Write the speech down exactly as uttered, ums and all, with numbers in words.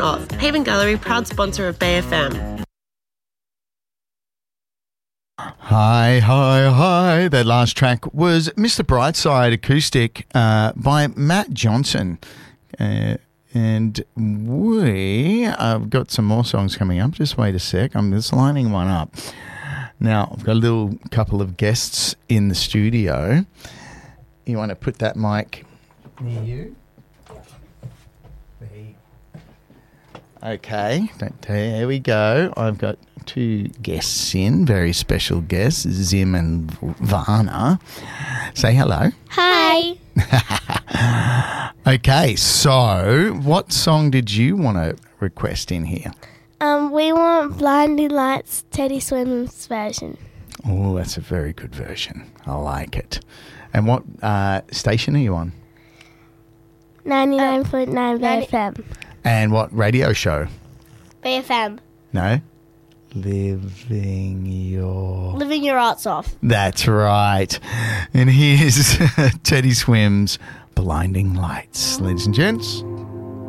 off. Haven Gallery, proud sponsor of Bay F M. Hi, hi, hi. That last track was Mister Brightside Acoustic uh, by Matt Johnson. Uh, and we have got some more songs coming up. Just wait a sec. I'm just lining one up. Now, I've got a little couple of guests in the studio. You want to put that mic near you? Okay, there we go. I've got two guests in, very special guests, Zim and Varna. Say hello. Hi. Okay, so what song did you want to request in here? Um, we want Blinding Lights, Teddy Swims version. Oh, that's a very good version. I like it. And what uh, station are you on? ninety-nine point nine Bay F M. And what radio show? Bay F M. No? Living your... Living your arts off. That's right. And here's Teddy Swims' Blinding Lights. Ladies and gents,